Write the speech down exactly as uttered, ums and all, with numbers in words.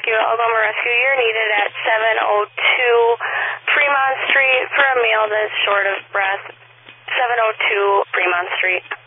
Rescue, Algoma Rescue. You're needed at seven oh two Fremont Street for a male that is short of breath. seven oh two Fremont Street.